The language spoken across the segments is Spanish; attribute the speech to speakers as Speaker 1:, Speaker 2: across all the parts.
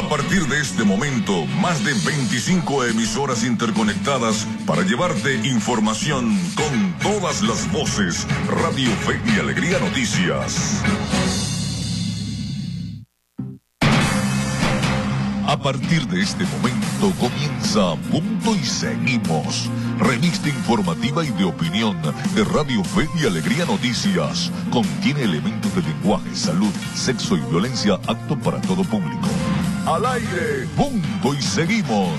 Speaker 1: partir de este momento, más de 25 emisoras interconectadas para llevarte información con todas las voces. Radio Fe y Alegría Noticias. A partir de este momento comienza Punto y Seguimos, revista informativa y de opinión de Radio Fe y Alegría Noticias. Contiene elementos de lenguaje, salud, sexo y violencia apto para todo público. Al aire, Punto y Seguimos.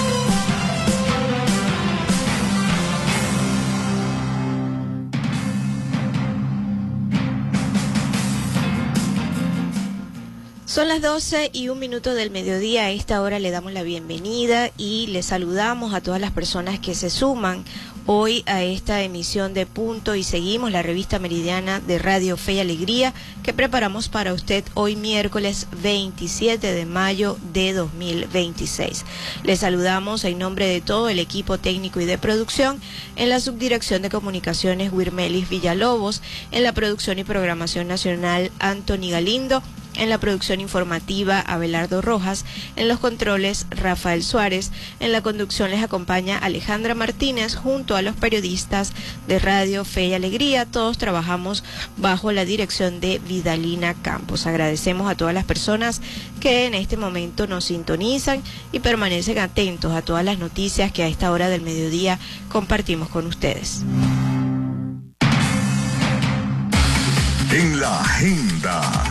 Speaker 2: Son las 12:01 del mediodía. A esta hora le damos la bienvenida y le saludamos a todas las personas que se suman hoy a esta emisión de Punto y Seguimos, la revista meridiana de Radio Fe y Alegría, que preparamos para usted hoy miércoles 27 de mayo de 2026. Le saludamos en nombre de todo el equipo técnico y de producción, en la subdirección de comunicaciones Wirmelis Villalobos, en la producción y programación nacional Anthony Galindo, en la producción informativa Abelardo Rojas, en los controles Rafael Suárez, en la conducción les acompaña Alejandra Martínez junto a los periodistas de Radio Fe y Alegría. Todos trabajamos bajo la dirección de Vidalina Campos. Agradecemos a todas las personas que en este momento nos sintonizan y permanecen atentos a todas las noticias que a esta hora del mediodía compartimos con ustedes.
Speaker 1: En la agenda.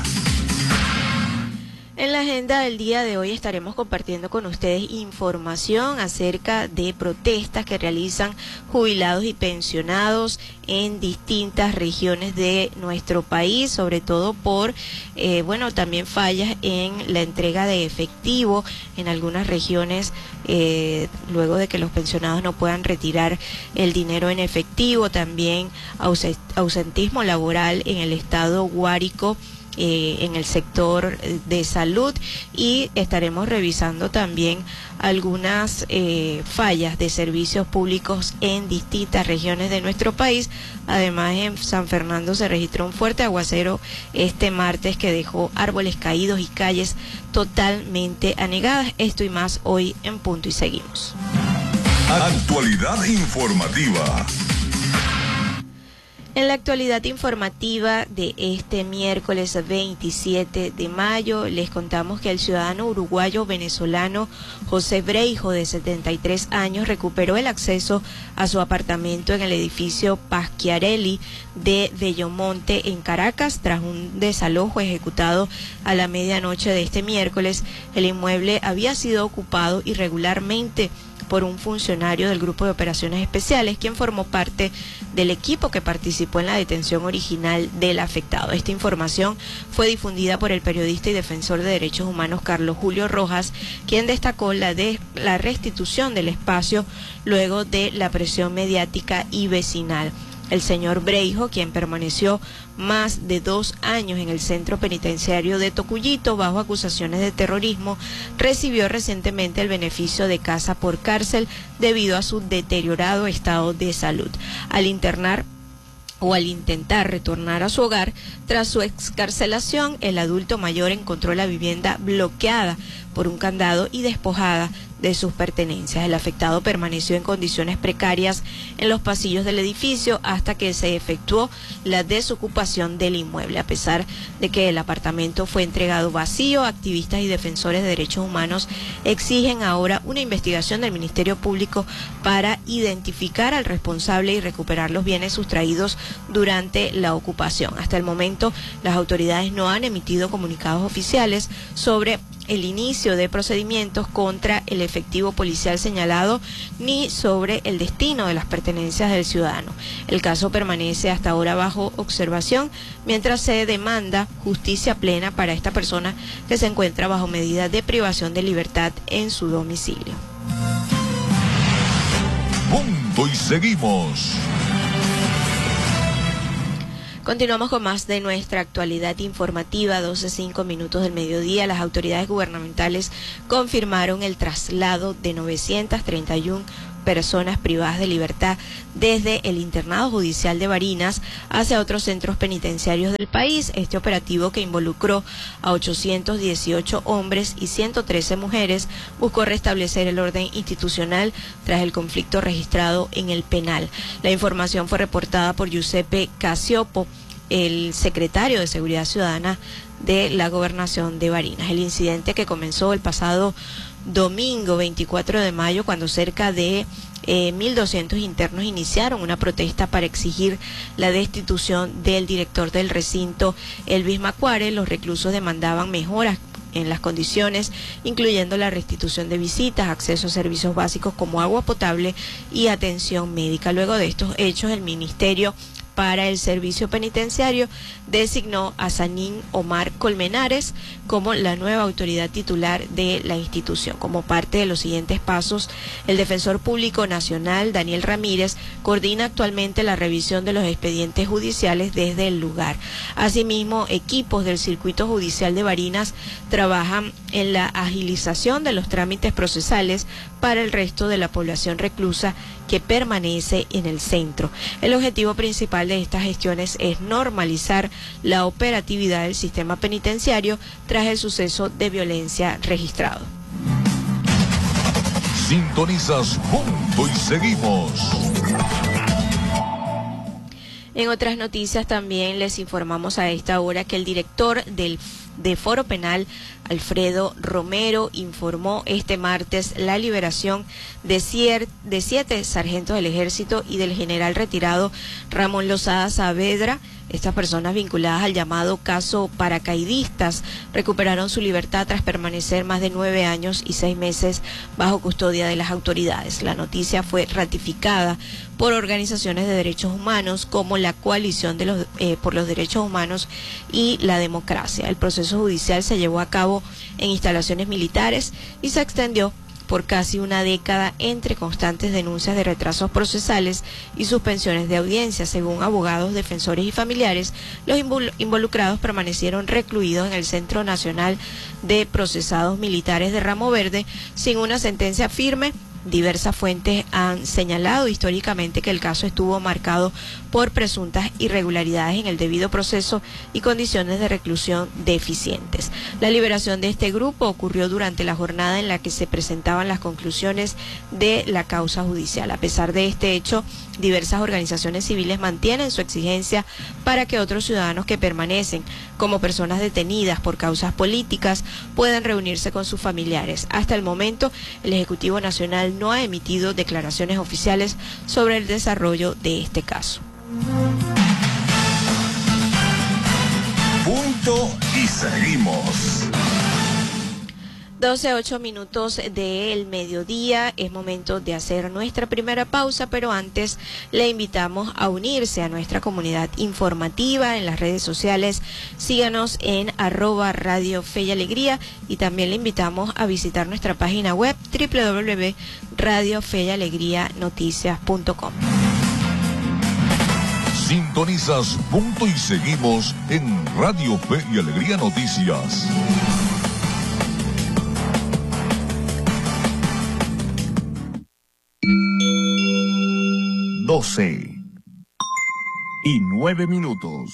Speaker 2: En la agenda del día de hoy estaremos compartiendo con ustedes información acerca de protestas que realizan jubilados y pensionados en distintas regiones de nuestro país, sobre todo por, también fallas en la entrega de efectivo en algunas regiones, luego de que los pensionados no puedan retirar el dinero en efectivo, también ausentismo laboral en el estado Guárico, en el sector de salud, y estaremos revisando también algunas fallas de servicios públicos en distintas regiones de nuestro país. Además, en San Fernando se registró un fuerte aguacero este martes que dejó árboles caídos y calles totalmente anegadas. Esto y más hoy en Punto y Seguimos.
Speaker 1: Actualidad informativa.
Speaker 2: En la actualidad informativa de este miércoles 27 de mayo, les contamos que el ciudadano uruguayo-venezolano José Breijo, de 73 años, recuperó el acceso a su apartamento en el edificio Paschiarelli de Bellomonte, en Caracas, tras un desalojo ejecutado a la medianoche de este miércoles. El inmueble había sido ocupado irregularmente por un funcionario del Grupo de Operaciones Especiales, quien formó parte del equipo que participó en la detención original del afectado. Esta información fue difundida por el periodista y defensor de derechos humanos Carlos Julio Rojas, quien destacó la restitución del espacio luego de la presión mediática y vecinal. El señor Breijo, quien permaneció más de 2 años en el centro penitenciario de Tocuyito bajo acusaciones de terrorismo, recibió recientemente el beneficio de casa por cárcel debido a su deteriorado estado de salud. Al intentar retornar a su hogar tras su excarcelación, el adulto mayor encontró la vivienda bloqueada por un candado y despojada de sus pertenencias. El afectado permaneció en condiciones precarias en los pasillos del edificio hasta que se efectuó la desocupación del inmueble. A pesar de que el apartamento fue entregado vacío, activistas y defensores de derechos humanos exigen ahora una investigación del Ministerio Público para identificar al responsable y recuperar los bienes sustraídos durante la ocupación. Hasta el momento, las autoridades no han emitido comunicados oficiales sobre el inicio de procedimientos contra el efectivo policial señalado ni sobre el destino de las pertenencias del ciudadano. El caso permanece hasta ahora bajo observación mientras se demanda justicia plena para esta persona que se encuentra bajo medida de privación de libertad en su domicilio.
Speaker 1: Punto y Seguimos.
Speaker 2: Continuamos con más de nuestra actualidad informativa. 12:05 del mediodía. Las autoridades gubernamentales confirmaron el traslado de 931 personas privadas de libertad desde el internado judicial de Barinas hacia otros centros penitenciarios del país. Este operativo, que involucró a 818 hombres y 113 mujeres, buscó restablecer el orden institucional tras el conflicto registrado en el penal. La información fue reportada por Giuseppe Casiopo, el secretario de Seguridad Ciudadana de la Gobernación de Barinas. El incidente, que comenzó el pasado domingo 24 de mayo, cuando cerca de 1.200 internos iniciaron una protesta para exigir la destitución del director del recinto, Elvis Macuare. Los reclusos demandaban mejoras en las condiciones, incluyendo la restitución de visitas, acceso a servicios básicos como agua potable y atención médica. Luego de estos hechos, el Ministerio para el Servicio Penitenciario designó a Sanín Omar Colmenares como la nueva autoridad titular de la institución. Como parte de los siguientes pasos, el Defensor Público Nacional, Daniel Ramírez, coordina actualmente la revisión de los expedientes judiciales desde el lugar. Asimismo, equipos del Circuito Judicial de Barinas trabajan en la agilización de los trámites procesales para el resto de la población reclusa que permanece en el centro. El objetivo principal de estas gestiones es normalizar la operatividad del sistema penitenciario tras el suceso de violencia registrado.
Speaker 1: Sintonizas Punto y seguimos.
Speaker 2: En otras noticias también les informamos a esta hora que el director de Foro Penal, Alfredo Romero, informó este martes la liberación de 7 sargentos del Ejército y del general retirado Ramón Lozada Saavedra. Estas personas, vinculadas al llamado caso paracaidistas, recuperaron su libertad tras permanecer más de 9 años y 6 meses bajo custodia de las autoridades. La noticia fue ratificada por organizaciones de derechos humanos como la Coalición por los Derechos Humanos y la Democracia. El proceso judicial se llevó a cabo en instalaciones militares y se extendió por casi una década entre constantes denuncias de retrasos procesales y suspensiones de audiencias. Según abogados, defensores y familiares, los involucrados permanecieron recluidos en el Centro Nacional de Procesados Militares de Ramo Verde sin una sentencia firme. Diversas fuentes han señalado históricamente que el caso estuvo marcado por presuntas irregularidades en el debido proceso y condiciones de reclusión deficientes. La liberación de este grupo ocurrió durante la jornada en la que se presentaban las conclusiones de la causa judicial. A pesar de este hecho, diversas organizaciones civiles mantienen su exigencia para que otros ciudadanos que permanecen como personas detenidas por causas políticas puedan reunirse con sus familiares. Hasta el momento, el Ejecutivo Nacional no ha emitido declaraciones oficiales sobre el desarrollo de este caso.
Speaker 1: Punto y seguimos.
Speaker 2: 12:08 del mediodía, es momento de hacer nuestra primera pausa, pero antes le invitamos a unirse a nuestra comunidad informativa en las redes sociales. Síganos en @Radio Fe y Alegría, y también le invitamos a visitar nuestra página web www.radiofeyalegrianoticias.com.
Speaker 1: Sintonizas Punto y seguimos en Radio Fe y Alegría Noticias. 12:09.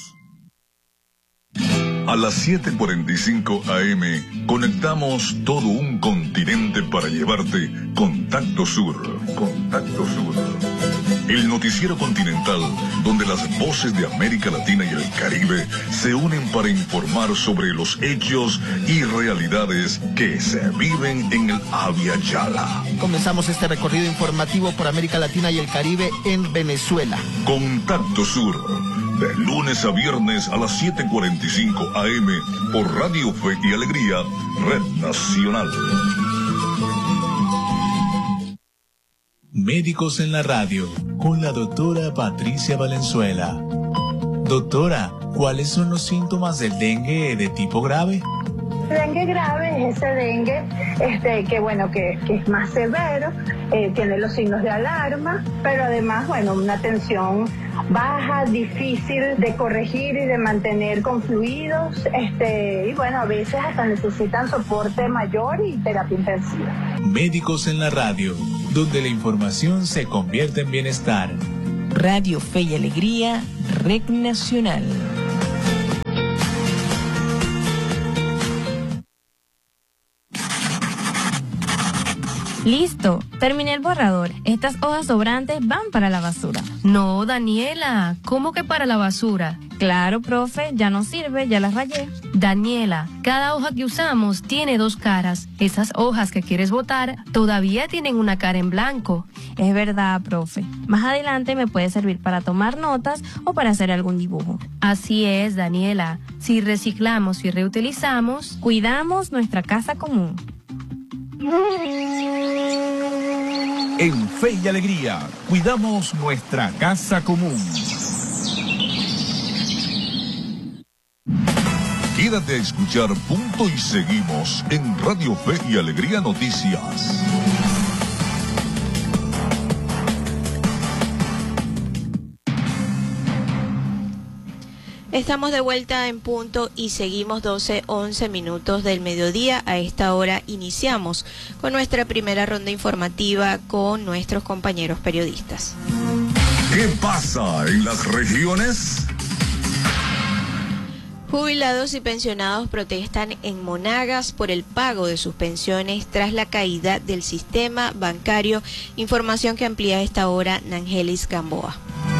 Speaker 1: A las 7:45 AM conectamos todo un continente para llevarte Contacto Sur. Contacto Sur. El noticiero continental donde las voces de América Latina y el Caribe se unen para informar sobre los hechos y realidades que se viven en el Abya Yala.
Speaker 3: Comenzamos este recorrido informativo por América Latina y el Caribe en Venezuela.
Speaker 1: Contacto Sur, de lunes a viernes a las 7:45 AM por Radio Fe y Alegría, Red Nacional.
Speaker 4: Médicos en la radio, con la doctora Patricia Valenzuela. Doctora, ¿cuáles son los síntomas del dengue de tipo grave?
Speaker 5: Dengue grave es ese dengue que es más severo, tiene los signos de alarma, pero además, una tensión baja, difícil de corregir y de mantener con fluidos, a veces hasta necesitan soporte mayor y terapia intensiva.
Speaker 4: Médicos en la radio, donde la información se convierte en bienestar.
Speaker 6: Radio Fe y Alegría, Red Nacional.
Speaker 7: Listo, terminé el borrador. Estas hojas sobrantes van para la basura.
Speaker 8: No, Daniela, ¿cómo que para la basura?
Speaker 7: Claro, profe, ya no sirve, ya las rayé.
Speaker 8: Daniela, cada hoja que usamos tiene dos caras. Esas hojas que quieres botar todavía tienen una cara en blanco.
Speaker 7: Es verdad, profe. Más adelante me puede servir para tomar notas o para hacer algún dibujo.
Speaker 8: Así es, Daniela. Si reciclamos y reutilizamos,
Speaker 7: cuidamos nuestra casa común.
Speaker 1: En Fe y Alegría, cuidamos nuestra casa común. Quédate a escuchar Punto y Seguimos en Radio Fe y Alegría Noticias.
Speaker 2: Estamos de vuelta en Punto y Seguimos 12:11 minutos del mediodía. A esta hora iniciamos con nuestra primera ronda informativa con nuestros compañeros periodistas.
Speaker 1: ¿Qué pasa en las regiones?
Speaker 2: Jubilados y pensionados protestan en Monagas por el pago de sus pensiones tras la caída del sistema bancario. Información que amplía a esta hora Nangelis Gamboa.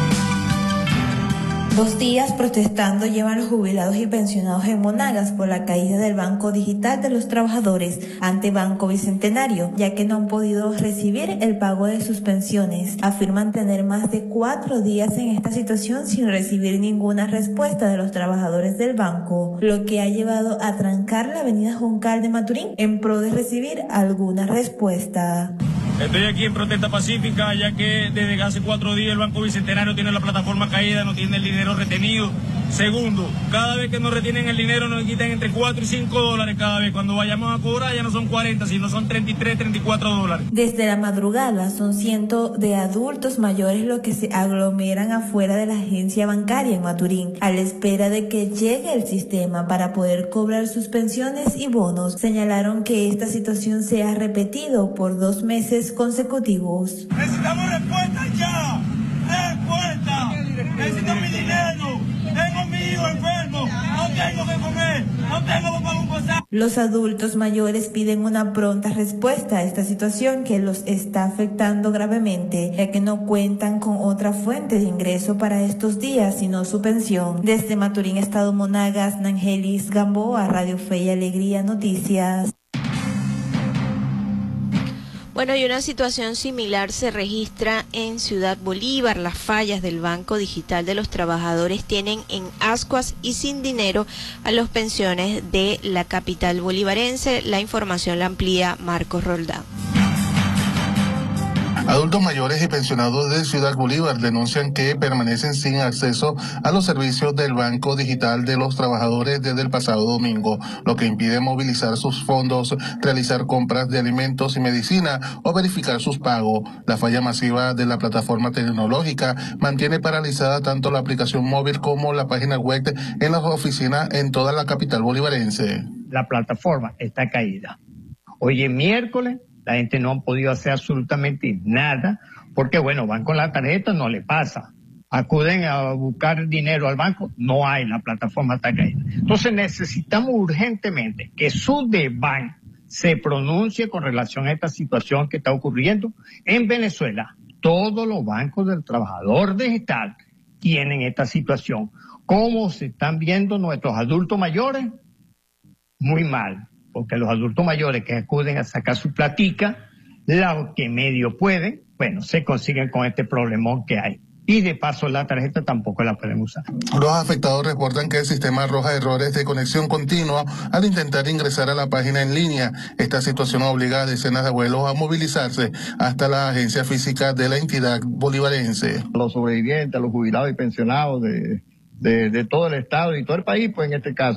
Speaker 9: 2 días protestando llevan los jubilados y pensionados en Monagas por la caída del Banco Digital de los Trabajadores ante Banco Bicentenario, ya que no han podido recibir el pago de sus pensiones. Afirman tener más de 4 días en esta situación sin recibir ninguna respuesta de los trabajadores del banco, lo que ha llevado a trancar la avenida Juncal de Maturín en pro de recibir alguna respuesta.
Speaker 10: Estoy aquí en protesta pacífica, ya que desde hace 4 días el Banco Bicentenario tiene la plataforma caída, no tiene el dinero retenido. Segundo, cada vez que nos retienen el dinero nos quitan entre 4 y 5 dólares cada vez. Cuando vayamos a cobrar ya no son 40, sino son 33, 34 dólares.
Speaker 9: Desde la madrugada son cientos de adultos mayores los que se aglomeran afuera de la agencia bancaria en Maturín, a la espera de que llegue el sistema para poder cobrar sus pensiones y bonos. Señalaron que esta situación se ha repetido por 2 meses consecutivos.
Speaker 10: Necesitamos respuesta ya, respuesta. Necesito mi dinero. Tengo mi hijo enfermo, no tengo que comer, no tengo que pagar un pasaje.
Speaker 9: Los adultos mayores piden una pronta respuesta a esta situación que los está afectando gravemente, ya que no cuentan con otra fuente de ingreso para estos días, sino su pensión. Desde Maturín, Estado Monagas, Nangelis Gamboa, Radio Fe y Alegría Noticias.
Speaker 2: Bueno, y una situación similar se registra en Ciudad Bolívar. Las fallas del Banco Digital de los Trabajadores tienen en ascuas y sin dinero a los pensiones de la capital bolivarense. La información la amplía Marcos Roldán.
Speaker 11: Adultos mayores y pensionados de Ciudad Bolívar denuncian que permanecen sin acceso a los servicios del Banco Digital de los Trabajadores desde el pasado domingo, lo que impide movilizar sus fondos, realizar compras de alimentos y medicina o verificar sus pagos. La falla masiva de la plataforma tecnológica mantiene paralizada tanto la aplicación móvil como la página web en las oficinas en toda la capital bolivarense.
Speaker 12: La plataforma está caída. Hoy es miércoles. La gente no ha podido hacer absolutamente nada porque, van con la tarjeta, no le pasa. Acuden a buscar dinero al banco, no hay, la plataforma está caída. Entonces necesitamos urgentemente que Sudebank se pronuncie con relación a esta situación que está ocurriendo en Venezuela. Todos los bancos del trabajador digital tienen esta situación. ¿Cómo se están viendo nuestros adultos mayores? Muy mal. Porque los adultos mayores que acuden a sacar su platica, los que medio pueden, se consiguen con este problemón que hay. Y de paso la tarjeta tampoco la pueden usar.
Speaker 11: Los afectados reportan que el sistema arroja errores de conexión continua al intentar ingresar a la página en línea. Esta situación obliga a decenas de abuelos a movilizarse hasta la agencia física de la entidad bolivarense.
Speaker 12: Los sobrevivientes, los jubilados y pensionados de todo el estado y todo el país, en este caso,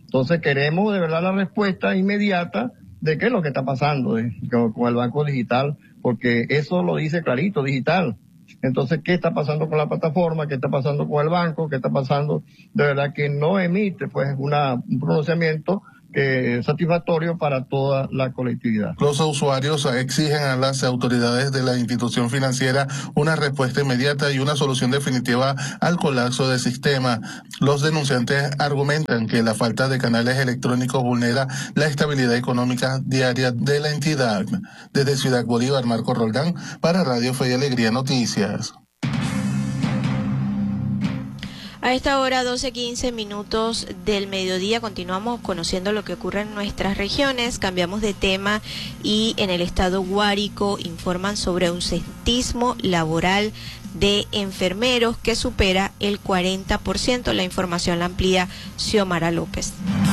Speaker 12: Entonces queremos de verdad la respuesta inmediata de qué es lo que está pasando con el Banco Digital, porque eso lo dice clarito, digital. Entonces, ¿qué está pasando con la plataforma? ¿Qué está pasando con el banco? ¿Qué está pasando? De verdad que no emite pues un pronunciamiento satisfactorio para toda la colectividad.
Speaker 11: Los usuarios exigen a las autoridades de la institución financiera una respuesta inmediata y una solución definitiva al colapso del sistema. Los denunciantes argumentan que la falta de canales electrónicos vulnera la estabilidad económica diaria de la entidad. Desde Ciudad Bolívar, Marco Roldán, para Radio Fe y Alegría Noticias.
Speaker 2: A esta hora, 12:15 del mediodía, continuamos conociendo lo que ocurre en nuestras regiones. Cambiamos de tema y en el estado Guárico informan sobre ausentismo laboral de enfermeros que supera el 40%. La información la amplía Xiomara López.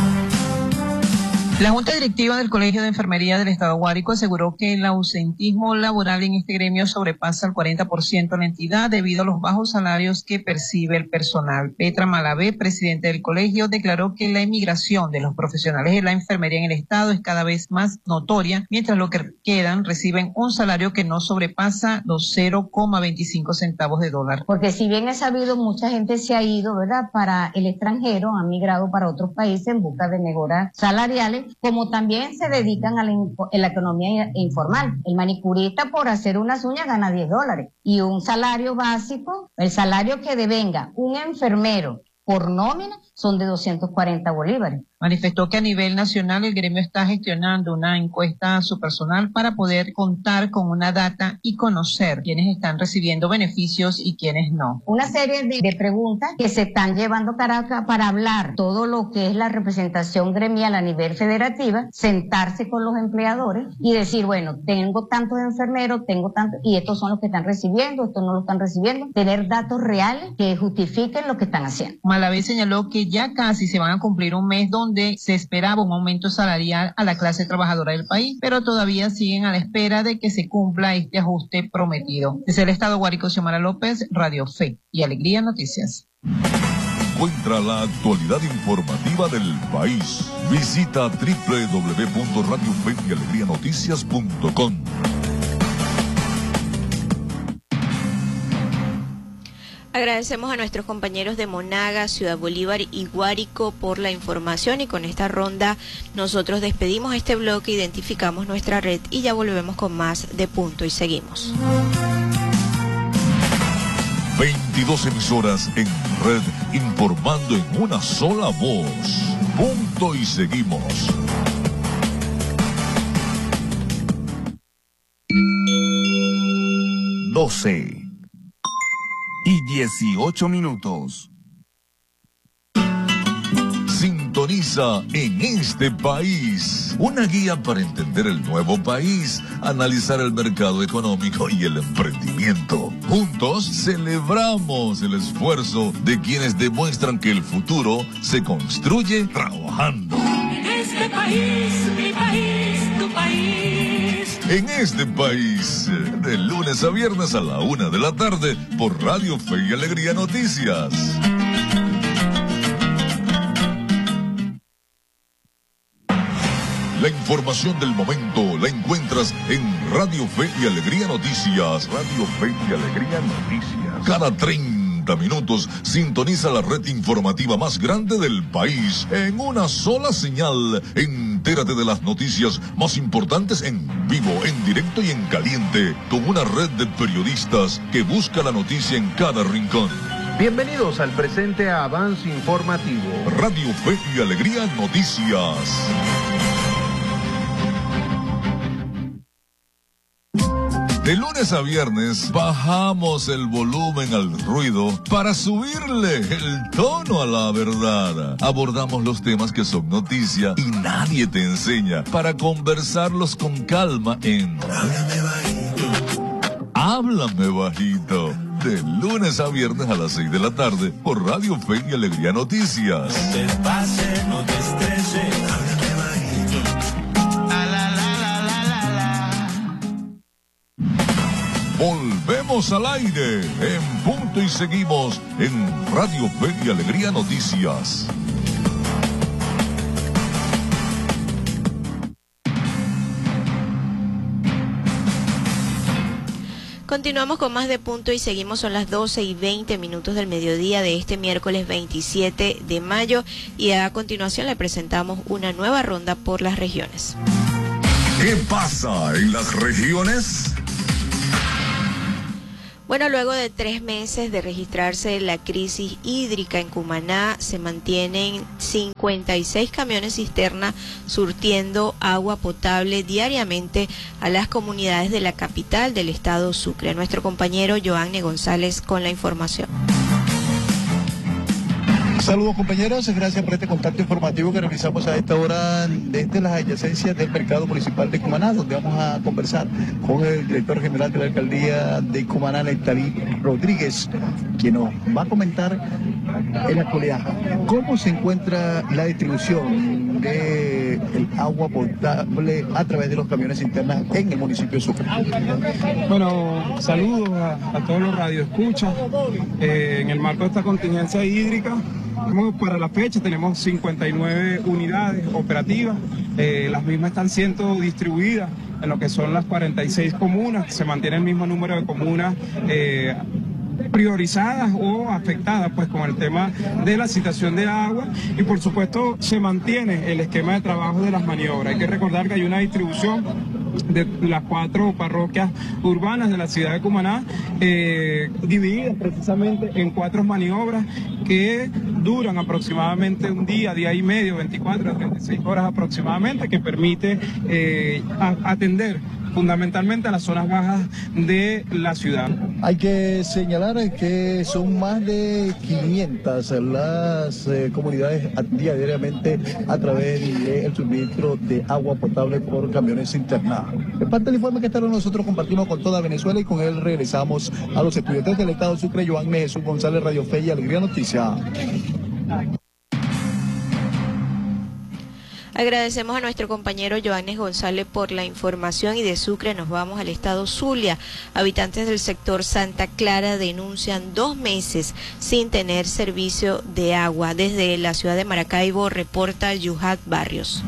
Speaker 13: La Junta Directiva del Colegio de Enfermería del Estado Guárico aseguró que el ausentismo laboral en este gremio sobrepasa el 40% en la entidad debido a los bajos salarios que percibe el personal. Petra Malavé, presidente del colegio, declaró que la emigración de los profesionales de la enfermería en el Estado es cada vez más notoria, mientras los que quedan reciben un salario que no sobrepasa los 0,25 centavos de dólar.
Speaker 14: Porque si bien es sabido, mucha gente se ha ido, ¿verdad?, para el extranjero, han migrado para otros países en busca de mejoras salariales, como también se dedican a la economía informal. El manicurista por hacer unas uñas gana $10 y un salario básico, el salario que devenga un enfermero por nómina son de 240 bolívares.
Speaker 13: Manifestó que a nivel nacional el gremio está gestionando una encuesta a su personal para poder contar con una data y conocer quiénes están recibiendo beneficios y quiénes no.
Speaker 14: Una serie de preguntas que se están llevando para hablar todo lo que es la representación gremial a nivel federativa, sentarse con los empleadores y decir, bueno, tengo tantos enfermeros, tengo tantos, y estos son los que están recibiendo, estos no lo están recibiendo, tener datos reales que justifiquen lo que están haciendo.
Speaker 13: Malavé señaló que ya casi se van a cumplir un mes donde se esperaba un aumento salarial a la clase trabajadora del país, pero todavía siguen a la espera de que se cumpla este ajuste prometido. Desde el Estado Guárico, Xiomara López, Radio Fe y Alegría Noticias.
Speaker 1: Encuentra la actualidad informativa del país. Visita www.radiofeyaleglianoticias.com.
Speaker 2: Agradecemos a nuestros compañeros de Monagas, Ciudad Bolívar y Guárico por la información, y con esta ronda nosotros despedimos este bloque, identificamos nuestra red y ya volvemos con más de Punto y Seguimos.
Speaker 1: 22 emisoras en red informando en una sola voz. Punto y Seguimos.
Speaker 15: 12:18.
Speaker 1: Sintoniza En este País, una guía para entender el nuevo país, analizar el mercado económico y el emprendimiento. Juntos celebramos el esfuerzo de quienes demuestran que el futuro se construye trabajando.
Speaker 16: En este país, mi país, tu país.
Speaker 1: En este país, de lunes a viernes a la 1 de la tarde, por Radio Fe y Alegría Noticias. La información del momento la encuentras en Radio Fe y Alegría Noticias. Radio Fe y Alegría Noticias. Cada 30 minutos sintoniza la red informativa más grande del país en una sola señal. Entérate de las noticias más importantes en vivo, en directo y en caliente, con una red de periodistas que busca la noticia en cada rincón.
Speaker 17: Bienvenidos al presente avance informativo.
Speaker 1: Radio Fe y Alegría Noticias. De lunes a viernes bajamos el volumen al ruido para subirle el tono a la verdad. Abordamos los temas que son noticia y nadie te enseña para conversarlos con calma en Háblame Bajito. Háblame Bajito. De lunes a viernes a las 6 de la tarde por Radio Fe y Alegría Noticias.
Speaker 16: No te pase, no te estreses. Háblame bajito.
Speaker 1: Volvemos al aire en Punto y Seguimos en Radio Fe y Alegría Noticias.
Speaker 2: Continuamos con más de Punto y seguimos, son las 12:20 del mediodía de este miércoles 27 de mayo y a continuación le presentamos una nueva ronda por las regiones.
Speaker 1: ¿Qué pasa en las regiones?
Speaker 2: Bueno, luego de 3 meses de registrarse la crisis hídrica en Cumaná, se mantienen 56 camiones cisterna surtiendo agua potable diariamente a las comunidades de la capital del estado Sucre. Nuestro compañero Joanne González con la información.
Speaker 15: Saludos compañeros, gracias por este contacto informativo que realizamos a esta hora desde las adyacencias del mercado municipal de Cumaná, donde vamos a conversar con el director general de la alcaldía de Cumaná, Nectarí Rodríguez, quien nos va a comentar en la actualidad cómo se encuentra la distribución del agua potable a través de los camiones cisternas en el municipio de Sucre.
Speaker 18: Bueno, saludos a todos los radioescuchas en el marco de esta contingencia hídrica. Para la fecha tenemos 59 unidades operativas, las mismas están siendo distribuidas en lo que son las 46 comunas, se mantiene el mismo número de comunas priorizadas o afectadas pues con el tema de la situación de agua y por supuesto se mantiene el esquema de trabajo de las maniobras. Hay que recordar que hay una distribución de las 4 parroquias urbanas de la ciudad de Cumaná, divididas precisamente en 4 maniobras que duran aproximadamente un día y medio, 24 a 36 horas aproximadamente, que permite atender fundamentalmente a las zonas bajas de la ciudad.
Speaker 15: Hay que señalar que son más de 500 las comunidades diariamente a través del suministro de agua potable por camiones cisternados. Es parte del informe que nosotros compartimos con toda Venezuela y con él regresamos a los estudiantes del estado Sucre. Joanne Jesús González, Radio Fe y Alegría Noticias.
Speaker 2: Agradecemos a nuestro compañero Joannes González por la información y de Sucre nos vamos al estado Zulia. Habitantes del sector Santa Clara denuncian 2 meses sin tener servicio de agua. Desde la ciudad de Maracaibo reporta Yuhat Barrios.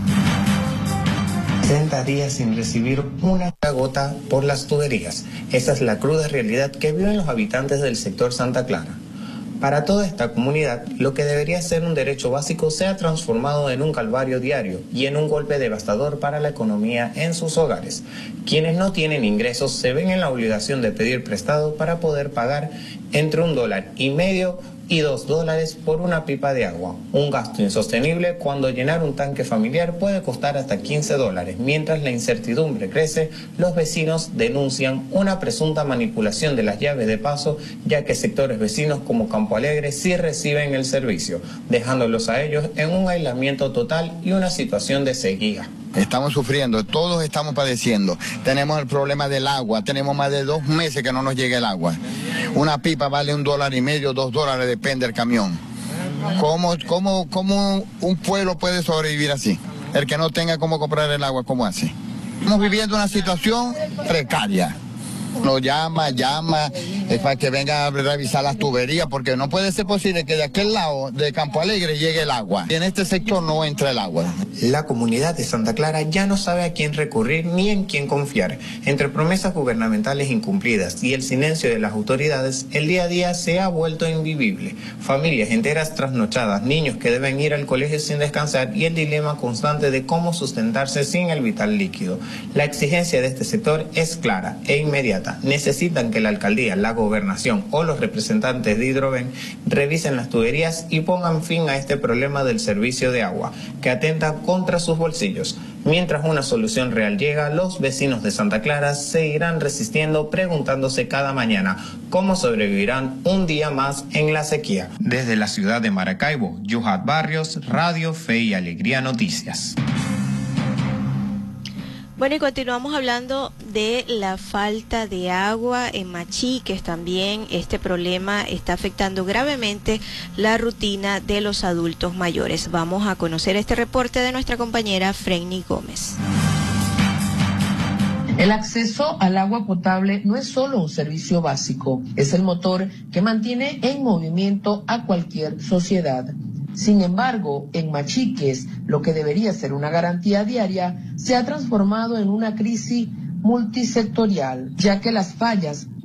Speaker 19: 60 días sin recibir una gota por las tuberías. Esa es la cruda realidad que viven los habitantes del sector Santa Clara. Para toda esta comunidad, lo que debería ser un derecho básico se ha transformado en un calvario diario y en un golpe devastador para la economía en sus hogares. Quienes no tienen ingresos se ven en la obligación de pedir prestado para poder pagar entre $1.50 y $2 por una pipa de agua. Un gasto insostenible cuando llenar un tanque familiar puede costar hasta $15. Mientras la incertidumbre crece, los vecinos denuncian una presunta manipulación de las llaves de paso, ya que sectores vecinos como Campo Alegre sí reciben el servicio, dejándolos a ellos en un aislamiento total y una situación de sequía.
Speaker 20: Estamos sufriendo, todos estamos padeciendo. Tenemos el problema del agua, tenemos más de 2 meses que no nos llega el agua. Una pipa vale $1.50, $2, depende del camión. ¿Cómo un pueblo puede sobrevivir así? El que no tenga cómo comprar el agua, ¿cómo hace? Estamos viviendo una situación precaria. Nos llama, para que venga a revisar las tuberías, porque no puede ser posible que de aquel lado de Campo Alegre llegue el agua. Y en este sector no entra el agua.
Speaker 19: La comunidad de Santa Clara ya no sabe a quién recurrir ni en quién confiar. Entre promesas gubernamentales incumplidas y el silencio de las autoridades, el día a día se ha vuelto invivible. Familias enteras trasnochadas, niños que deben ir al colegio sin descansar y el dilema constante de cómo sustentarse sin el vital líquido. La exigencia de este sector es clara e inmediata. Necesitan que la alcaldía, la gobernación o los representantes de Hidroven revisen las tuberías y pongan fin a este problema del servicio de agua, que atenta contra sus bolsillos. Mientras una solución real llega, los vecinos de Santa Clara seguirán resistiendo, preguntándose cada mañana cómo sobrevivirán un día más en la sequía. Desde la ciudad de Maracaibo, Yuhat Barrios, Radio Fe y Alegría Noticias.
Speaker 2: Bueno, y continuamos hablando de la falta de agua en Machiques. También este problema está afectando gravemente la rutina de los adultos mayores. Vamos a conocer este reporte de nuestra compañera Frenny Gómez.
Speaker 21: El acceso al agua potable no es solo un servicio básico, es el motor que mantiene en movimiento a cualquier sociedad. Sin embargo, en Machiques, lo que debería ser una garantía diaria se ha transformado en una crisis multisectorial, ya que las fallas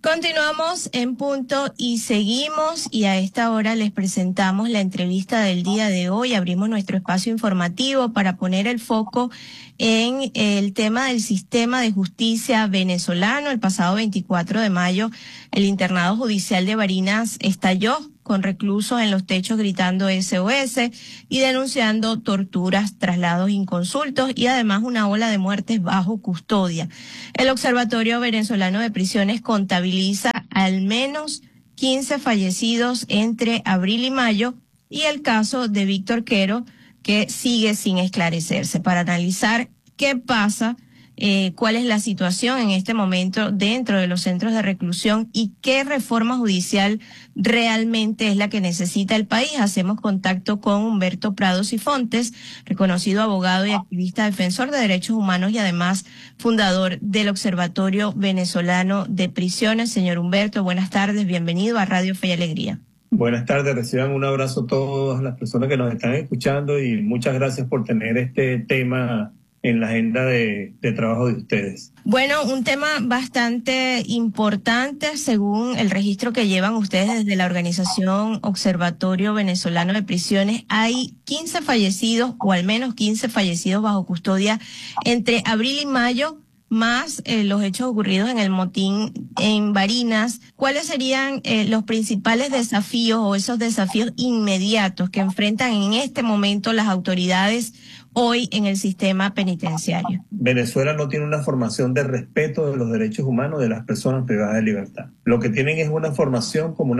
Speaker 2: Continuamos en punto y seguimos, y a esta hora les presentamos la entrevista del día de hoy. Abrimos nuestro espacio informativo para poner el foco en el tema del sistema de justicia venezolano. El pasado 24 de mayo, el internado judicial de Barinas estalló con reclusos en los techos gritando SOS y denunciando torturas, traslados inconsultos y además una ola de muertes bajo custodia. El Observatorio Venezolano de Prisiones contabiliza al menos 15 fallecidos entre abril y mayo, y el caso de Víctor Quero, que sigue sin esclarecerse. Para analizar qué pasa, cuál es la situación en este momento dentro de los centros de reclusión y qué reforma judicial realmente es la que necesita el país, hacemos contacto con Humberto Prados y Fontes, reconocido abogado y activista defensor de derechos humanos y además fundador del Observatorio Venezolano de Prisiones. Señor Humberto, buenas tardes, bienvenido a Radio Fe y Alegría.
Speaker 4: Buenas tardes, reciban un abrazo a todas las personas que nos están escuchando y muchas gracias por tener este tema en la agenda de trabajo de ustedes.
Speaker 2: Bueno, un tema bastante importante según el registro que llevan ustedes desde la organización Observatorio Venezolano de Prisiones. Hay 15 fallecidos o al menos 15 fallecidos bajo custodia entre abril y mayo, más los hechos ocurridos en el motín en Barinas. ¿Cuáles serían los principales desafíos o esos desafíos inmediatos que enfrentan en este momento las autoridades hoy en el sistema penitenciario?
Speaker 4: Venezuela no tiene una formación de respeto de los derechos humanos de las personas privadas de libertad. Lo que tienen es una formación como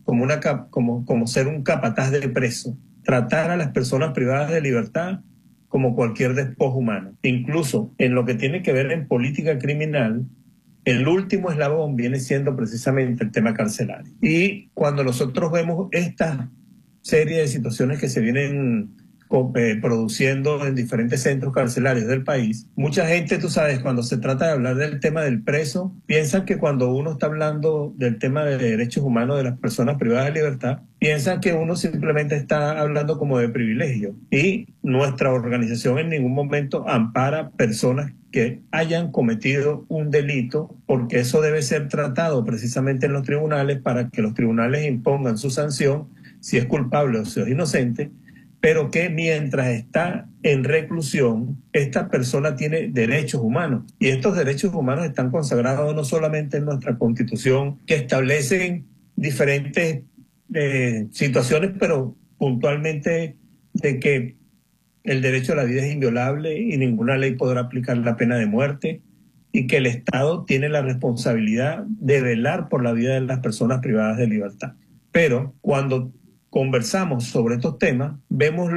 Speaker 4: ser un capataz de preso, tratar a las personas privadas de libertad como cualquier despojo humano. Incluso en lo que tiene que ver en política criminal, el último eslabón viene siendo precisamente el tema carcelario. Y cuando nosotros vemos esta serie de situaciones que se vienen produciendo en diferentes centros carcelarios del país, mucha gente, tú sabes, cuando se trata de hablar del tema del preso, piensan que cuando uno está hablando del tema de derechos humanos de las personas privadas de libertad, piensan que uno simplemente está hablando como de privilegio. Y nuestra organización en ningún momento ampara personas que hayan cometido un delito, porque eso debe ser tratado precisamente en los tribunales para que los tribunales impongan su sanción, si es culpable o si es inocente, pero que mientras está en reclusión, esta persona tiene derechos humanos. Y estos derechos humanos están consagrados no solamente en nuestra Constitución, que establecen diferentes situaciones, pero puntualmente de que el derecho a la vida es inviolable y ninguna ley podrá aplicar la pena de muerte, y que el Estado tiene la responsabilidad de velar por la vida de las personas privadas de libertad. Pero cuando conversamos sobre estos temas, vemos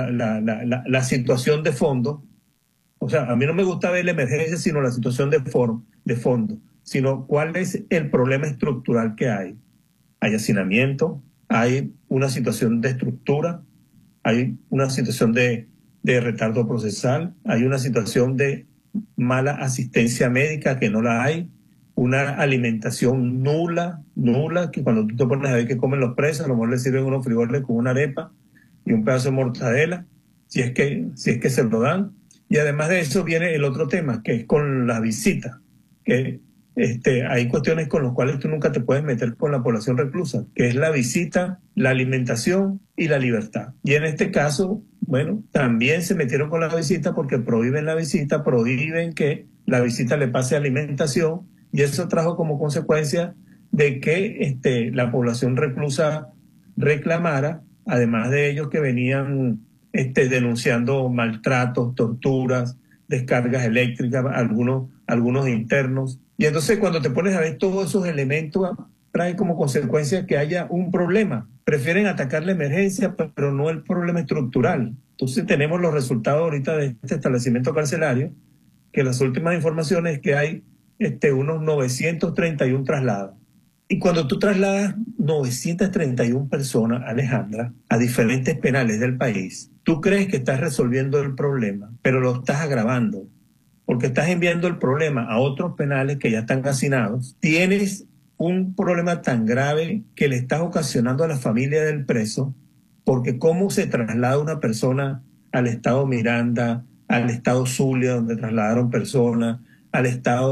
Speaker 4: la situación de fondo. O sea, a mí no me gusta ver la emergencia, sino la situación de fondo, sino cuál es el problema estructural que hay. Hay hacinamiento, hay una situación de estructura, hay una situación de retardo procesal, hay una situación de mala asistencia médica que no la hay, una alimentación nula, que cuando tú te pones a ver qué comen los presos, a lo mejor les sirven unos frijoles con una arepa y un pedazo de mortadela, si es que se lo dan. Y además de eso viene el otro tema, que es con las visitas, que hay cuestiones con las cuales tú nunca te puedes meter con la población reclusa, que es la visita, la alimentación y la libertad. Y en este caso, bueno, también se metieron con la visita porque prohíben la visita, prohíben que la visita le pase alimentación, y eso trajo como consecuencia de que la población reclusa reclamara, además de ellos que venían denunciando maltratos, torturas, descargas eléctricas, algunos internos. Y entonces cuando te pones a ver todos esos elementos, trae como consecuencia que haya un problema. Prefieren atacar la emergencia, pero no el problema estructural. Entonces tenemos los resultados ahorita de este establecimiento carcelario, que las últimas informaciones es que hay unos 931 traslados. Y cuando tú trasladas 931 personas, Alejandra, a diferentes penales del país, tú crees que estás resolviendo el problema, pero lo estás agravando, porque estás enviando el problema a otros penales que ya están hacinados. Tienes un problema tan grave que le estás ocasionando a la familia del preso, porque cómo se traslada una persona al estado Miranda, al estado Zulia, donde trasladaron personas, al estado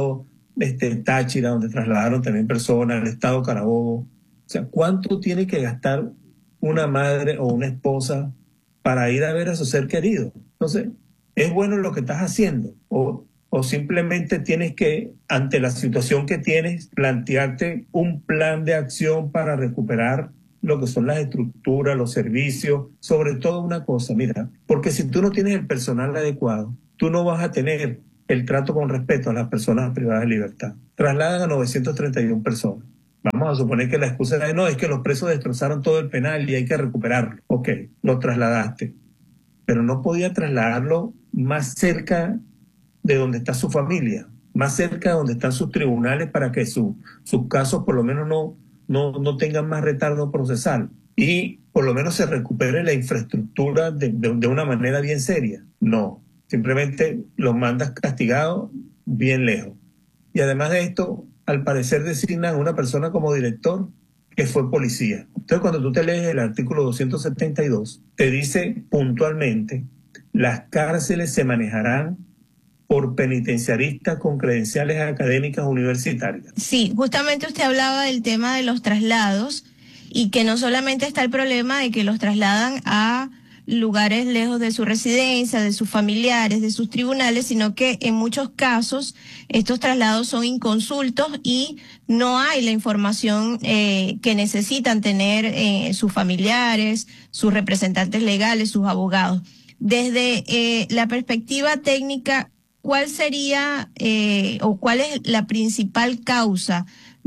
Speaker 4: Táchira, donde trasladaron también personas, al estado Carabobo. O sea, ¿cuánto tiene que gastar una madre o una esposa para ir a ver a su ser querido? Entonces, ¿es bueno lo que estás haciendo? O simplemente tienes que, ante la situación que tienes, plantearte un plan de acción para recuperar lo que son las estructuras, los servicios, sobre todo una cosa, mira, porque si tú no tienes el personal adecuado, tú no vas a tener el trato con respeto a las personas privadas de libertad. Trasladan a 931 personas. Vamos a suponer que la excusa es, no, es que los presos destrozaron todo el penal y hay que recuperarlo. Ok, lo trasladaste, pero no podía trasladarlo más cerca de donde está su familia, más cerca de donde están sus tribunales para que sus casos por lo menos no tengan más retardo procesal y por lo menos se recupere la infraestructura de una manera bien seria. No, simplemente los mandas castigados bien lejos. Y además de esto, al parecer designan a una persona como director que fue policía. Entonces, cuando tú te lees el artículo 272, te dice puntualmente, las cárceles se manejarán por penitenciaristas con credenciales académicas universitarias.
Speaker 2: Sí, justamente usted hablaba del tema de los traslados y que no solamente está el problema de que los trasladan a lugares lejos de su residencia, de sus familiares, de sus tribunales, sino que en muchos casos estos traslados son inconsultos y no hay la información que necesitan tener sus familiares, sus representantes legales, sus abogados. Desde la perspectiva técnica, ¿cuál sería o cuál es la principal causa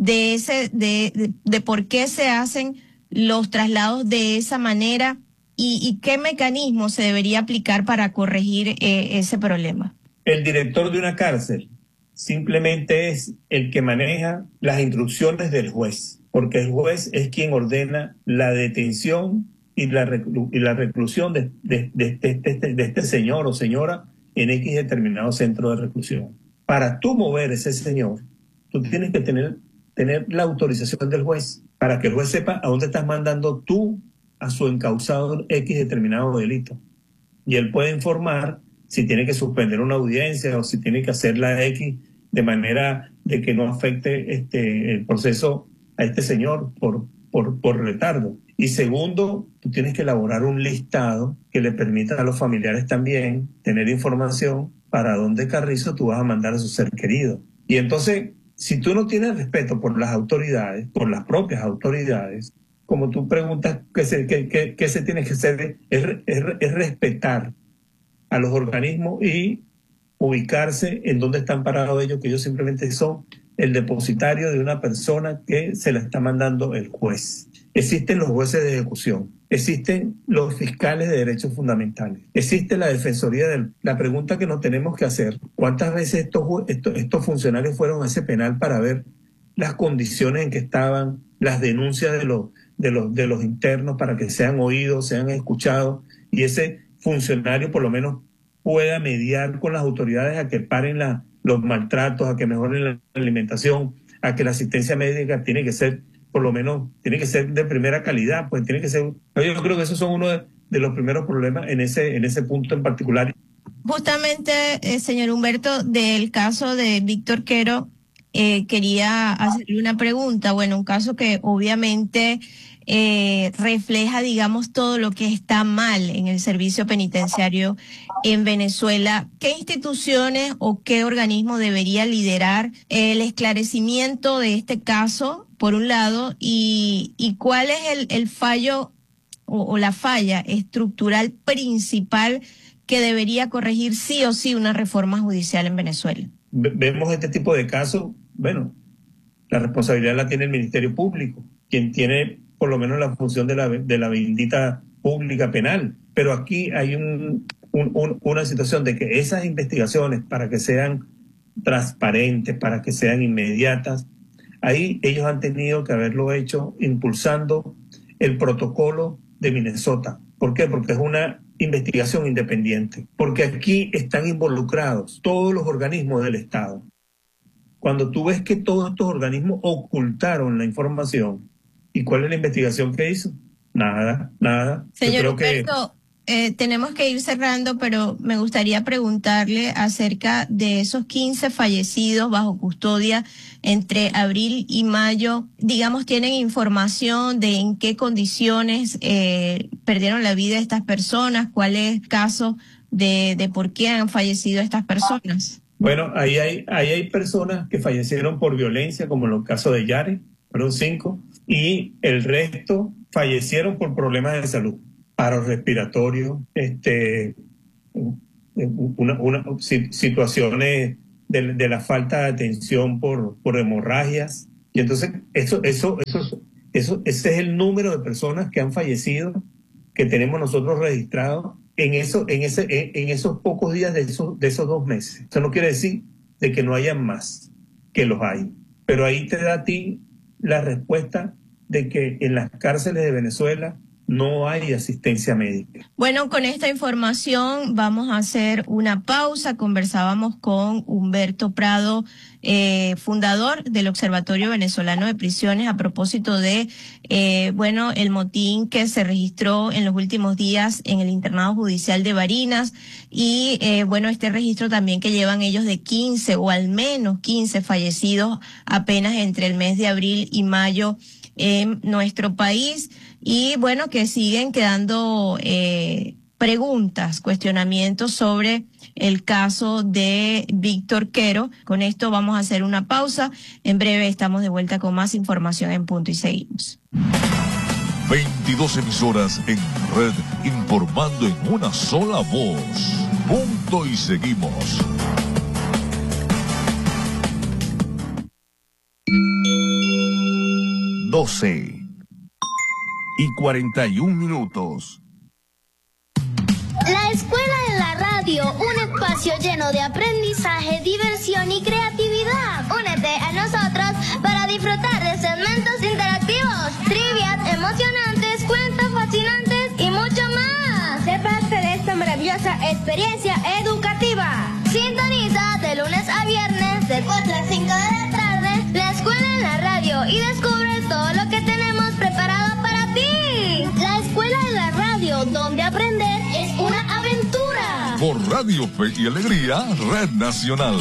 Speaker 2: de por qué se hacen los traslados de esa manera y qué mecanismo se debería aplicar para corregir ese problema?
Speaker 4: El director de una cárcel simplemente es el que maneja las instrucciones del juez, porque el juez es quien ordena la detención y la reclusión de este señor o señora en X determinado centro de reclusión. Para tú mover ese señor, tú tienes que tener la autorización del juez para que el juez sepa a dónde estás mandando tú a su encausado X determinado delito. Y él puede informar si tiene que suspender una audiencia o si tiene que hacer la X de manera de que no afecte el proceso a este señor por retardo. Y segundo, tú tienes que elaborar un listado que le permita a los familiares también tener información para dónde carrizo tú vas a mandar a su ser querido. Y entonces, si tú no tienes respeto por las autoridades, por las propias autoridades, como tú preguntas qué se tiene que hacer, es respetar a los organismos y ubicarse en dónde están parados ellos, que ellos simplemente son el depositario de una persona que se la está mandando el juez. Existen los jueces de ejecución, existen los fiscales de derechos fundamentales, existe la defensoría la pregunta que nos tenemos que hacer, ¿cuántas veces estos funcionarios fueron a ese penal para ver las condiciones en que estaban, las denuncias de los internos para que sean oídos, sean escuchados y ese funcionario por lo menos pueda mediar con las autoridades a que paren los maltratos, a que mejoren la alimentación, a que la asistencia médica tiene que ser, por lo menos, tiene que ser de primera calidad, pues tiene que ser. Yo creo que esos son uno de los primeros problemas en ese punto en particular.
Speaker 2: Justamente, señor Humberto, del caso de Víctor Quero, quería hacerle una pregunta. Bueno, un caso que obviamente refleja, digamos, todo lo que está mal en el servicio penitenciario en Venezuela. ¿Qué instituciones o qué organismo debería liderar el esclarecimiento de este caso, por un lado, y cuál es el fallo o la falla estructural principal que debería corregir sí o sí una reforma judicial en Venezuela?
Speaker 4: Vemos este tipo de casos, bueno, la responsabilidad la tiene el Ministerio Público, quien tiene por lo menos la función de la bendita pública penal. Pero aquí hay una situación de que esas investigaciones, para que sean transparentes, para que sean inmediatas, ahí ellos han tenido que haberlo hecho impulsando el protocolo de Minnesota. ¿Por qué? Porque es una investigación independiente. Porque aquí están involucrados todos los organismos del Estado. Cuando tú ves que todos estos organismos ocultaron la información, ¿y cuál es la investigación que hizo? Nada.
Speaker 2: Señor Humberto, tenemos que ir cerrando, pero me gustaría preguntarle acerca de esos 15 fallecidos bajo custodia entre abril y mayo. Digamos, ¿tienen información de en qué condiciones perdieron la vida estas personas? ¿Cuál es el caso de por qué han fallecido estas personas?
Speaker 4: Bueno, ahí hay personas que fallecieron por violencia, como en el caso de Yare, fueron 5, y el resto fallecieron por problemas de salud, paro respiratorio, situaciones de la falta de atención por hemorragias. Y entonces ese es el número de personas que han fallecido, que tenemos nosotros registrados en esos pocos días de esos 2 meses. Eso no quiere decir de que no haya más, que los hay. Pero ahí te da a ti la respuesta de que en las cárceles de Venezuela no hay asistencia médica.
Speaker 2: Bueno, con esta información vamos a hacer una pausa. Conversábamos con Humberto Prado, fundador del Observatorio Venezolano de Prisiones, a propósito de, el motín que se registró en los últimos días en el internado judicial de Barinas y, este registro también que llevan ellos de 15 o al menos 15 fallecidos apenas entre el mes de abril y mayo en nuestro país. Y que siguen quedando preguntas, cuestionamientos sobre el caso de Víctor Quero. Con esto vamos a hacer una pausa. En breve estamos de vuelta con más información en Punto y Seguimos.
Speaker 1: 22 emisoras en red, informando en una sola voz. Punto y Seguimos.
Speaker 22: y 41 minutos.
Speaker 5: La Escuela en la Radio, un espacio lleno de aprendizaje, diversión y creatividad. Únete a nosotros para disfrutar de segmentos interactivos, trivias emocionantes, cuentos fascinantes y mucho más. Sé parte de esta maravillosa experiencia educativa. Sintoniza de lunes a viernes de 4 a 5 de la tarde La Escuela en la Radio y descubre todo lo que tenemos preparado para ti. La Escuela en la Radio, donde aprender es una aventura.
Speaker 1: Por Radio Fe y Alegría, Red Nacional.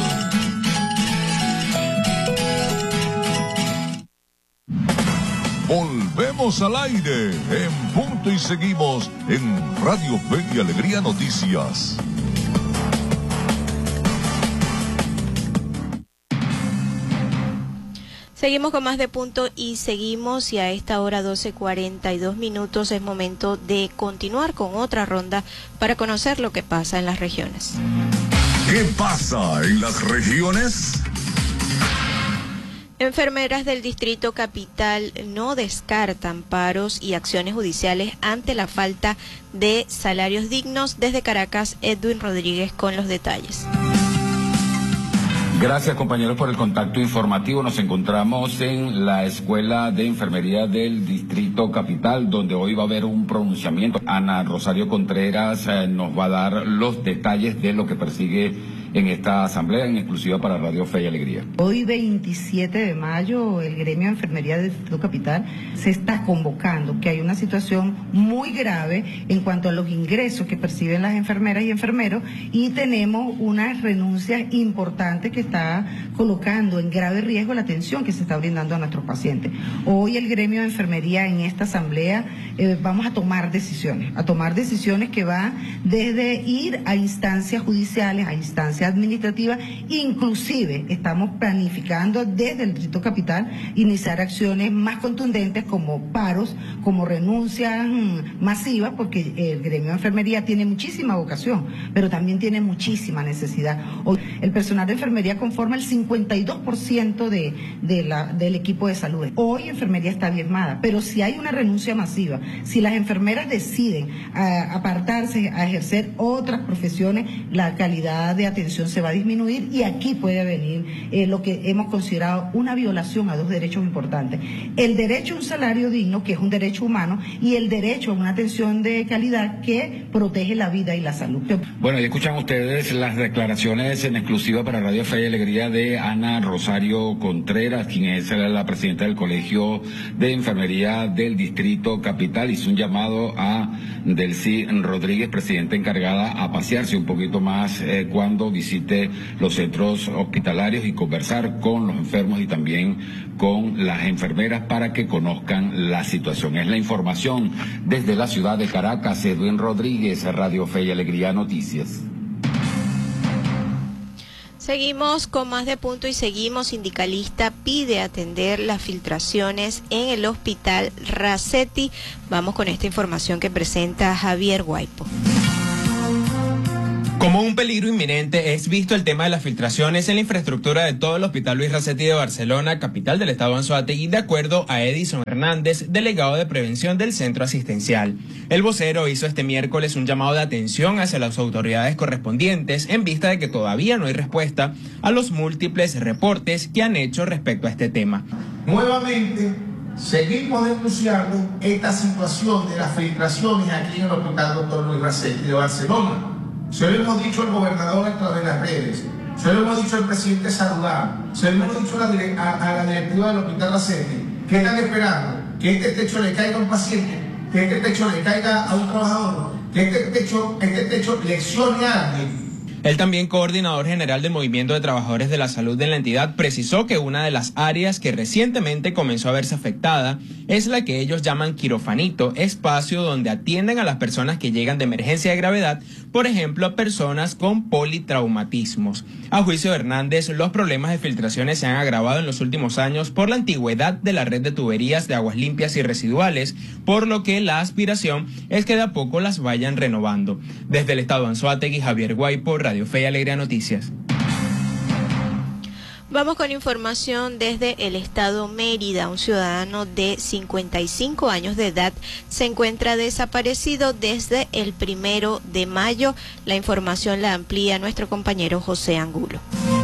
Speaker 1: Volvemos al aire en Punto y Seguimos en Radio Fe y Alegría Noticias.
Speaker 2: Seguimos con más de Punto y Seguimos, y a esta hora 12:42 minutos es momento de continuar con otra ronda para conocer lo que pasa en las regiones.
Speaker 1: ¿Qué pasa en las regiones?
Speaker 2: Enfermeras del Distrito Capital no descartan paros y acciones judiciales ante la falta de salarios dignos. Desde Caracas, Edwin Rodríguez con los detalles.
Speaker 6: Gracias, compañeros, por el contacto informativo. Nos encontramos en la Escuela de Enfermería del Distrito Capital, donde hoy va a haber un pronunciamiento. Ana Rosario Contreras nos va a dar los detalles de lo que persigue en esta asamblea en exclusiva para Radio Fe y Alegría.
Speaker 7: Hoy 27 de mayo el gremio de enfermería del Distrito Capital se está convocando, que hay una situación muy grave en cuanto a los ingresos que perciben las enfermeras y enfermeros, y tenemos unas renuncias importantes que está colocando en grave riesgo la atención que se está brindando a nuestros pacientes. Hoy el gremio de enfermería en esta asamblea vamos a tomar decisiones que van desde ir a instancias judiciales, a instancias administrativas. Inclusive estamos planificando desde el Distrito Capital iniciar acciones más contundentes como paros, como renuncias masivas, porque el gremio de enfermería tiene muchísima vocación, pero también tiene muchísima necesidad. Hoy el personal de enfermería conforma el 52% del equipo de salud. Hoy enfermería está diezmada, pero si hay una renuncia masiva, si las enfermeras deciden apartarse a ejercer otras profesiones, la calidad de atención atención se va a disminuir y aquí puede venir lo que hemos considerado una violación a dos derechos importantes. El derecho a un salario digno, que es un derecho humano, y el derecho a una atención de calidad que protege la vida y la salud.
Speaker 6: Bueno, y escuchan ustedes las declaraciones en exclusiva para Radio Fe y Alegría de Ana Rosario Contreras, quien es la presidenta del Colegio de Enfermería del Distrito Capital. Hizo un llamado a Delcy Rodríguez, presidenta encargada, a pasearse un poquito más cuando visite los centros hospitalarios y conversar con los enfermos y también con las enfermeras para que conozcan la situación. Es la información desde la ciudad de Caracas. Edwin Rodríguez, Radio Fe y Alegría Noticias.
Speaker 2: Seguimos con más de punto y seguimos. Sindicalista pide atender las filtraciones en el hospital Racetti. Vamos con esta información que presenta Javier Guaipo.
Speaker 8: Como un peligro inminente es visto el tema de las filtraciones en la infraestructura de todo el Hospital Luis Racetti de Barcelona, capital del estado Anzoátegui, de acuerdo a Edison Hernández, delegado de prevención del centro asistencial. El vocero hizo este miércoles un llamado de atención hacia las autoridades correspondientes en vista de que todavía no hay respuesta a los múltiples reportes que han hecho respecto a este tema.
Speaker 9: Nuevamente, seguimos denunciando esta situación de las filtraciones aquí en el Hospital Dr. Luis Racetti de Barcelona. Se lo hemos dicho al gobernador a través de las redes, se lo hemos dicho al presidente Saludar, se lo hemos dicho a la directiva del Hospital Racetti, que están esperando que este techo le caiga a un paciente, que este techo le caiga a un trabajador, que este techo lesione a alguien.
Speaker 8: El también coordinador general del Movimiento de Trabajadores de la Salud de la entidad precisó que una de las áreas que recientemente comenzó a verse afectada es la que ellos llaman quirofanito, espacio donde atienden a las personas que llegan de emergencia de gravedad, por ejemplo, a personas con politraumatismos. A juicio de Hernández, los problemas de filtraciones se han agravado en los últimos años por la antigüedad de la red de tuberías de aguas limpias y residuales, por lo que la aspiración es que de a poco las vayan renovando. Desde el estado Anzoátegui, Javier Guaipo, Radio Fe y Alegría Noticias.
Speaker 2: Vamos con información desde el estado Mérida. Un ciudadano de 55 años de edad se encuentra desaparecido desde el 1 de mayo. La información la amplía nuestro compañero José Angulo.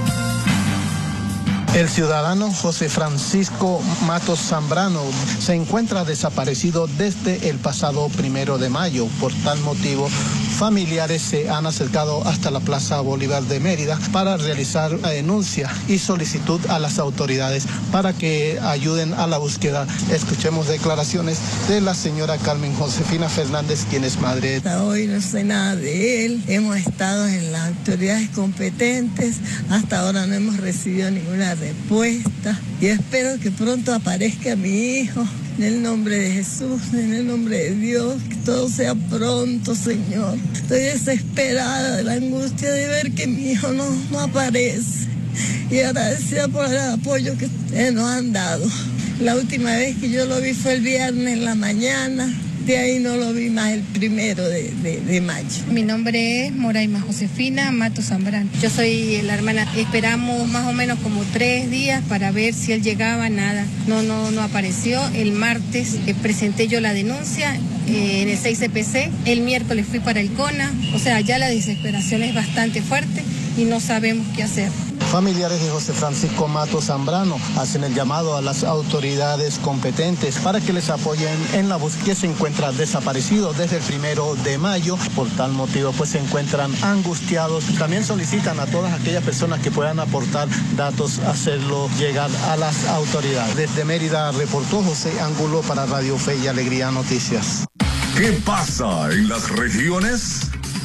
Speaker 10: El ciudadano José Francisco Matos Zambrano se encuentra desaparecido desde el pasado 1 de mayo. Por tal motivo, familiares se han acercado hasta la Plaza Bolívar de Mérida para realizar la denuncia y solicitud a las autoridades para que ayuden a la búsqueda. Escuchemos declaraciones de la señora Carmen Josefina Fernández, quien es madre.
Speaker 11: Hasta hoy no sé nada de él. Hemos estado en las autoridades competentes. Hasta ahora no hemos recibido ninguna respuesta y espero que pronto aparezca mi hijo. En el nombre de Jesús, en el nombre de Dios, que todo sea pronto, Señor. Estoy desesperada de la angustia de ver que mi hijo no aparece y agradecida por el apoyo que ustedes nos han dado. La última vez que yo lo vi fue el viernes en la mañana. De ahí no lo vi más el 1 de mayo.
Speaker 12: Mi nombre es Moraima Josefina Matos Zambrano. Yo soy la hermana. Esperamos más o menos como 3 días para ver si él llegaba, nada. No apareció. El martes presenté yo la denuncia en el 6 CPC. El miércoles fui para el CONA. O sea, ya la desesperación es bastante fuerte y no sabemos qué hacer.
Speaker 10: Familiares de José Francisco Matos Zambrano hacen el llamado a las autoridades competentes para que les apoyen en la búsqueda, que se encuentra desaparecido desde el 1 de mayo. Por tal motivo, pues se encuentran angustiados. También solicitan a todas aquellas personas que puedan aportar datos, hacerlo llegar a las autoridades. Desde Mérida reportó José Angulo para Radio Fe y Alegría Noticias.
Speaker 1: ¿Qué pasa en las regiones?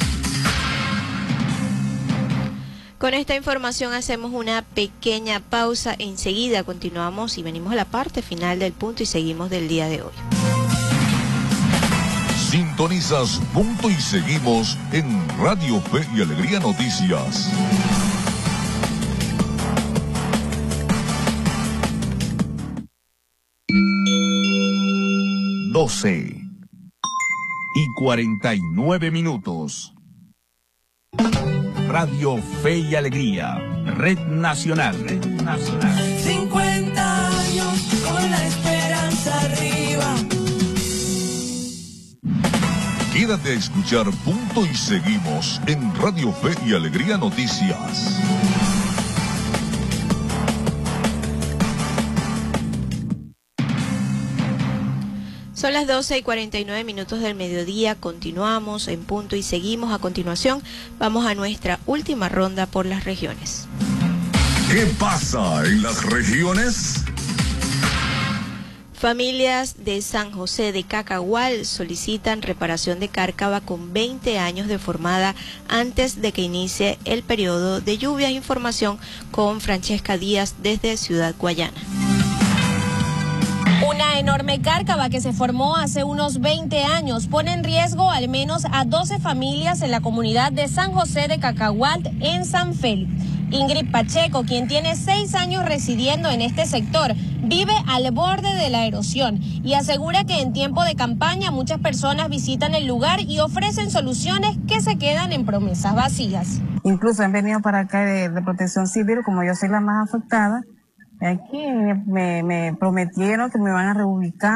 Speaker 2: Con esta información hacemos una pequeña pausa. Enseguida continuamos y venimos a la parte final del punto y seguimos del día de hoy.
Speaker 1: Sintonizas Punto y Seguimos en Radio Fe y Alegría Noticias.
Speaker 22: Doce y 49 minutos. Radio Fe y Alegría, Red Nacional.
Speaker 16: 50 años con la esperanza arriba.
Speaker 1: Quédate a escuchar Punto y Seguimos en Radio Fe y Alegría Noticias.
Speaker 2: Son las 12:49 del mediodía, continuamos en Punto y Seguimos. A continuación, vamos a nuestra última ronda por las regiones.
Speaker 1: ¿Qué pasa en las regiones?
Speaker 2: Familias de San José de Cacahual solicitan reparación de cárcava con 20 años de formada antes de que inicie el periodo de lluvias. Información con Francesca Díaz desde Ciudad Guayana.
Speaker 13: Una enorme cárcava que se formó hace unos 20 años pone en riesgo al menos a 12 familias en la comunidad de San José de Cacahual en San Félix. Ingrid Pacheco, quien tiene 6 años residiendo en este sector, vive al borde de la erosión y asegura que en tiempo de campaña muchas personas visitan el lugar y ofrecen soluciones que se quedan en promesas vacías.
Speaker 14: Incluso han venido para acá de Protección Civil, como yo soy la más afectada. Aquí me prometieron que me van a reubicar.